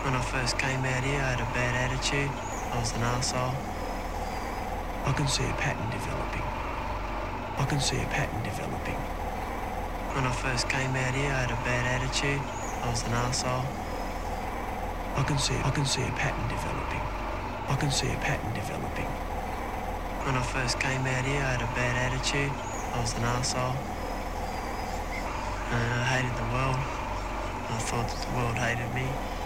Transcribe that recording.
When I first came out here, I had a bad attitude. I was an arsehole. I can see a pattern developing. I can see a pattern developing. When I first came out here, I had a bad attitude. I was an arsehole. I can see a pattern developing. I can see a pattern developing. When I first came out here, I had a bad attitude. I was an arsehole. And I hated the world. I thought that the world hated me.